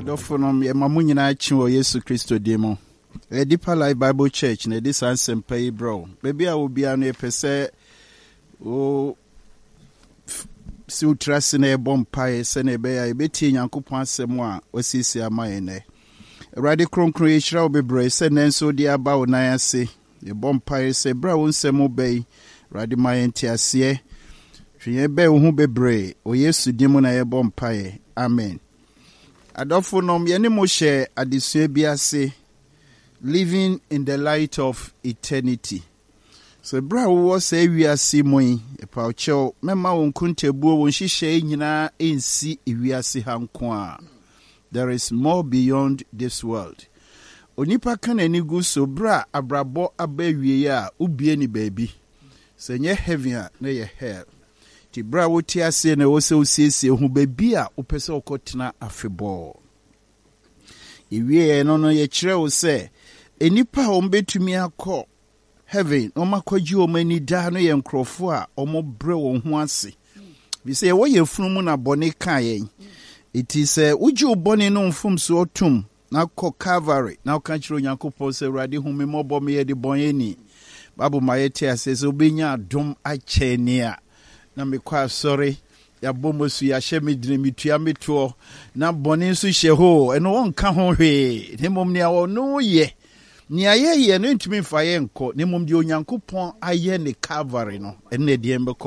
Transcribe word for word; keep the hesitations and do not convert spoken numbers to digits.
Adofonom ye mamunyina chiwo Yesu Kristo demo. E Deeper Life Bible Church na this answer pay bro. Baby I will be an epese o si utrase na ebom pae se na be ya ebeti Nyankopon asem a osisi amaye Awurade kronkron ye hira obebre se nenso di aba wo nan ase. Ye bom pae se bra wo nsem obey. Awurade maye ntiase. Hwe be wo hu bebre o Yesu dimo na ye bom pae. Amen. Adofonom ye ni mo share adesua bi ase. Living in the light of eternity. So bra wo say we are simoyi e pa ocho mema won kuntebuo won hihye nyina ensi ewiase hanko a. There is more beyond this world. Onipa kan ani gu so bra abrabo abawie a ubie ni baabi. Se nye heaven a na ye hell. Ti bra wo ti ase na wo se osiesie hu baabi a opese okotena afebo. Ewie no no ye kire wo se enipa ombetumi akọ heaven no makwaji o mani da no ye nkrofo a omo bre won ho ase bi se wo ye funu na bone kan yen it is a uji obone no mfum so otum na kọ Calvary na ka kiro Nyankopon se Awurade hu me mobo me ye de bonye ni babu mayete ase se obenya adom ache ni a na me kwa sorry ya bomosu ya hye medine mitua meto na bone so hye ho eno won ka ho hwe ne mom ne a wo no ye ni aye ye no ntumi fa ye nko ne mom de Onyankopon aye ne Calvary no ene de embeko